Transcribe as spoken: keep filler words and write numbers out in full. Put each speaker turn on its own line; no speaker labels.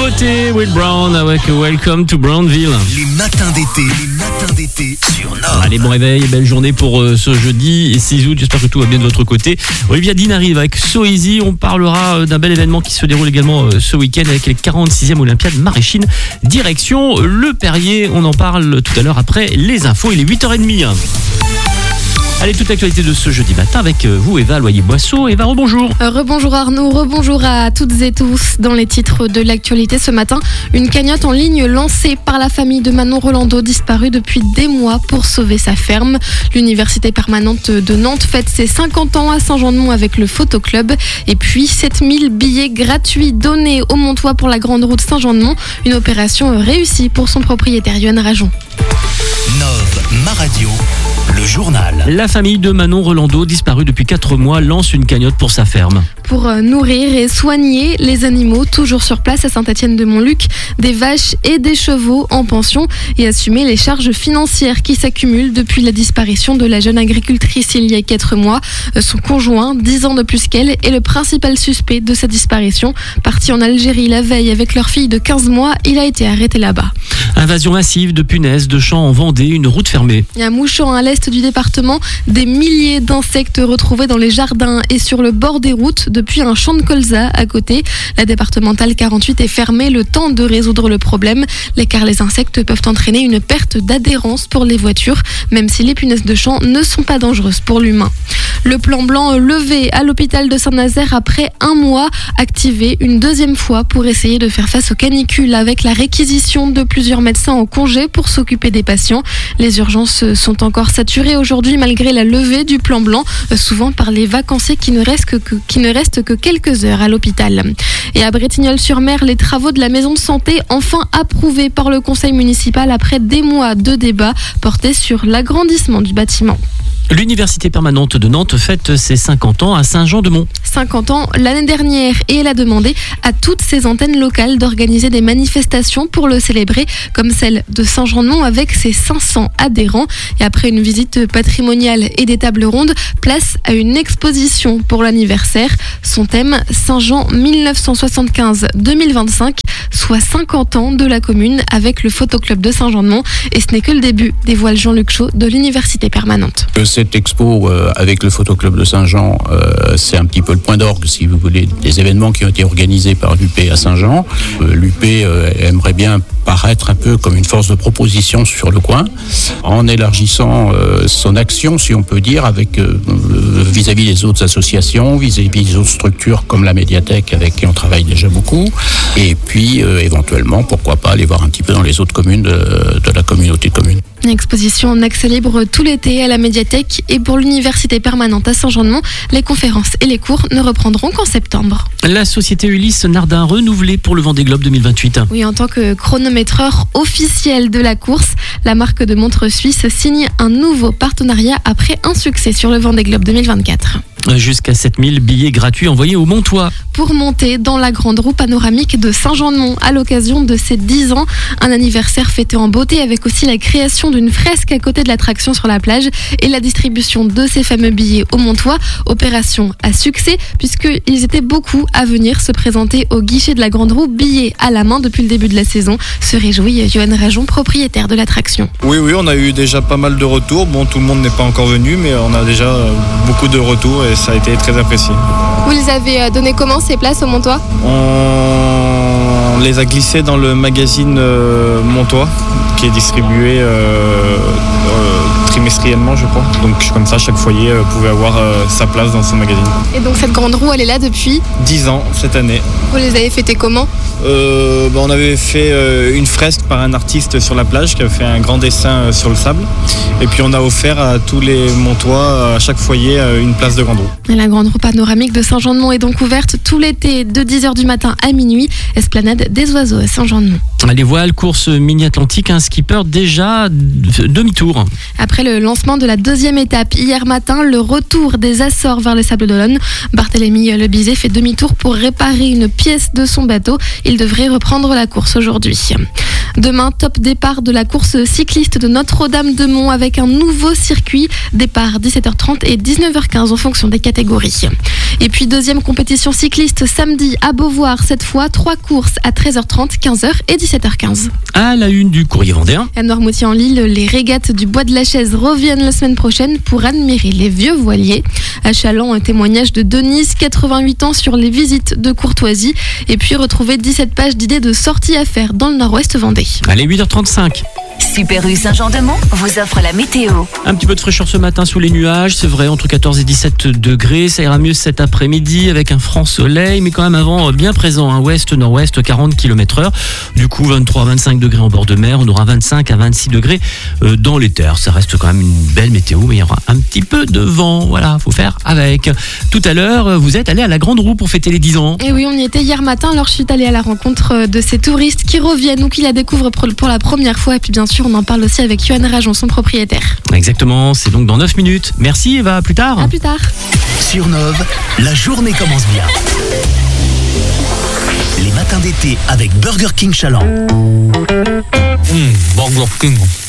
Nouveauté, Will Brown avec Welcome to Brownville.
Les matins d'été, les matins d'été sur Nord.
Allez, bon réveil, belle journée pour euh, ce jeudi six août, j'espère que tout va bien de votre côté. Olivia Dean arrive avec So Easy, on parlera euh, d'un bel événement qui se déroule également euh, ce week-end avec les quarante-sixième Olympiade Maréchine. Direction Le Perrier, on en parle tout à l'heure après les infos, il est huit heures trente. Allez, toute l'actualité de ce jeudi matin avec vous, Eva Loyer-Boisseau. Eva, rebonjour.
Euh, rebonjour Arnaud, rebonjour à toutes et tous. Dans les titres de l'actualité ce matin, une cagnotte en ligne lancée par la famille de Manon Rolando, disparue depuis des mois pour sauver sa ferme. L'université permanente de Nantes fête ses cinquante ans à Saint-Jean-de-Mont avec le Photoclub. Et puis sept mille billets gratuits donnés au Montois pour la grande route Saint-Jean-de-Mont. Une opération réussie pour son propriétaire Yoann Rajon.
Nov, ma radio, le journal.
La famille de Manon Rolando, disparue depuis quatre mois, lance une cagnotte pour sa ferme.
Pour nourrir et soigner les animaux toujours sur place à Saint-Étienne-de-Montluc, des vaches et des chevaux en pension et assumer les charges financières qui s'accumulent depuis la disparition de la jeune agricultrice il y a quatre mois. Son conjoint, dix ans de plus qu'elle, est le principal suspect de sa disparition. Parti en Algérie la veille avec leur fille de quinze mois, il a été arrêté là-bas.
Invasion massive de punaises de champs en Vendée, une route fermée.
Et à Mouchon, à l'est du département, des milliers d'insectes retrouvés dans les jardins et sur le bord des routes depuis un champ de colza à côté. La départementale quarante-huit est fermée le temps de résoudre le problème, car les insectes peuvent entraîner une perte d'adhérence pour les voitures, même si les punaises de champ ne sont pas dangereuses pour l'humain. Le plan blanc levé à l'hôpital de Saint-Nazaire après un mois, activé une deuxième fois pour essayer de faire face aux canicules avec la réquisition de plusieurs médecins en congé pour s'occuper des patients. Les urgences sont encore saturées aujourd'hui malgré la levée du plan blanc, souvent par les vacanciers qui ne restent que, que, qui ne restent que quelques heures à l'hôpital. Et à Bretignolles-sur-Mer, les travaux de la maison de santé enfin approuvés par le conseil municipal après des mois de débats portés sur l'agrandissement du bâtiment.
L'université permanente de Nantes fête ses cinquante ans à Saint-Jean-de-Mont.
cinquante ans l'année dernière et elle a demandé à toutes ses antennes locales d'organiser des manifestations pour le célébrer, comme celle de Saint-Jean-de-Mont avec ses cinq cents adhérents. Et après une visite patrimoniale et des tables rondes, place à une exposition pour l'anniversaire. Son thème, Saint-Jean mille neuf cent soixante-quinze à deux mille vingt-cinq, soit cinquante ans de la commune avec le Photoclub de Saint-Jean-de-Mont. Et ce n'est que le début, dévoile Jean-Luc Chaud de l'université permanente.
Cette expo euh, avec le Photoclub de Saint-Jean, euh, c'est un petit peu le point d'orgue, si vous voulez, des événements qui ont été organisés par l'U P à Saint-Jean. Euh, L'U P euh, aimerait bien paraître un peu comme une force de proposition sur le coin, en élargissant euh, son action, si on peut dire, avec euh, vis-à-vis des autres associations, vis-à-vis des autres structures comme la médiathèque avec qui on travaille déjà beaucoup, et puis euh, éventuellement, pourquoi pas aller voir un petit peu dans les autres communes de, de la communauté de communes.
Une exposition en accès libre tout l'été à la médiathèque et pour l'université permanente à Saint-Jean-de-Mont, les conférences et les cours ne reprendront qu'en septembre.
La société Ulysse Nardin renouvelée pour le Vendée Globe deux mille vingt-huit.
Oui, en tant que chronométreur officiel de la course, la marque de montres suisse signe un nouveau partenariat après un succès sur le Vendée Globe deux mille vingt-quatre.
Jusqu'à sept mille billets gratuits envoyés au Montois.
Pour monter dans la grande roue panoramique de Saint-Jean-de-Mont à l'occasion de ses dix ans. Un anniversaire fêté en beauté avec aussi la création d'une fresque à côté de l'attraction sur la plage et la distribution de ces fameux billets au Montois. Opération à succès puisqu'ils étaient beaucoup à venir se présenter au guichet de la grande roue, billets à la main depuis le début de la saison. Se réjouit Yoann Rajon, propriétaire de l'attraction.
Oui, oui, on a eu déjà pas mal de retours. Bon, tout le monde n'est pas encore venu, mais on a déjà beaucoup de retours et ça a été très apprécié.
Vous les avez donné comment ces places au Montois ?
On les a glissés dans le magazine euh, Montois qui est distribué euh, euh, trimestriellement, je crois. Donc comme ça, chaque foyer euh, pouvait avoir euh, sa place dans ce magazine.
Et donc cette grande roue, elle est là depuis
dix ans cette année.
Vous les avez fêtés comment ?
euh, bah, On avait fait euh, une fresque par un artiste sur la plage qui a fait un grand dessin euh, sur le sable. Et puis on a offert à tous les Montois, à chaque foyer, euh, une place de grande roue.
Et la grande roue panoramique de Saint-Jean-de-Mont est donc ouverte tout l'été de dix heures du matin à minuit. Esplanade des Oiseaux à Saint-Jean-de-Mont.
Les voiles, course mini-atlantique, un skipper déjà demi-tour.
Après le lancement de la deuxième étape hier matin, le retour des Açores vers les Sables d'Olonne. Barthélemy Lebizet fait demi-tour pour réparer une pièce de son bateau. Il devrait reprendre la course aujourd'hui. Demain, top départ de la course cycliste de Notre-Dame-de-Mont avec un nouveau circuit. Départ dix-sept heures trente et dix-neuf heures quinze en fonction des catégories. Et puis deuxième compétition cycliste samedi à Beauvoir. Cette fois, trois courses à treize heures trente, quinze heures et dix-sept heures quinze.
À la une du Courrier Vendéen.
À Noirmoutier-en-l'Île, les régates du Bois de la Chaise reviennent la semaine prochaine pour admirer les vieux voiliers. À Châlons, un témoignage de Denise, quatre-vingt-huit ans, sur les visites de courtoisie. Et puis retrouver dix-sept pages d'idées de sorties à faire dans le Nord-Ouest Vendée.
Allez, huit heures trente-cinq.
Super U Saint-Jean-de-Mont vous offre la météo.
Un petit peu de fraîcheur ce matin sous les nuages, c'est vrai, entre quatorze et dix-sept degrés. Ça ira mieux cet après-midi avec un franc soleil, mais quand même avant bien présent, hein, ouest, nord-ouest, quarante kilomètres heure. Du coup, vingt-trois à vingt-cinq degrés en bord de mer. On aura vingt-cinq à vingt-six degrés euh, dans les terres. Ça reste quand même une belle météo, mais il y aura un petit peu de vent. Voilà, faut faire avec. Tout à l'heure, vous êtes allé à la Grande Roue pour fêter les dix ans.
Et oui, on y était hier matin. Alors, je suis allée à la rencontre de ces touristes qui reviennent ou qui la découvrent pour la première fois. Et puis, bien sûr, on en parle aussi avec Yoann Rajon, son propriétaire.
Exactement, c'est donc dans neuf minutes. Merci Eva, à plus tard.
À plus tard.
Sur Nove, la journée commence bien. Les matins d'été avec Burger King Chaland.
Mmh, Burger King.